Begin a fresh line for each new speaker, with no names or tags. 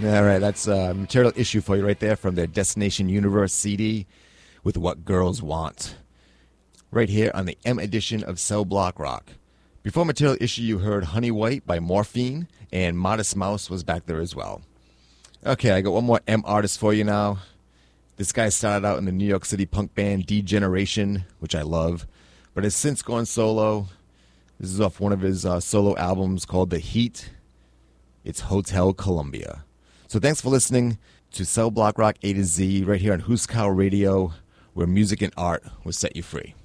All right, that's a Material Issue for you right there from their Destination Universe CD with What Girls Want. Right here on the M edition of Cell Block Rock. Before Material Issue, you heard Honey White by Morphine, and Modest Mouse was back there as well. Okay, I got one more M artist for you now. This guy started out in the New York City punk band D-Generation, which I love, but has since gone solo. This is off one of his solo albums called The Heat. It's Hotel Columbia. So thanks for listening to Cell Block Rock A to Z right here on Huskow Radio, where music and art will set you free.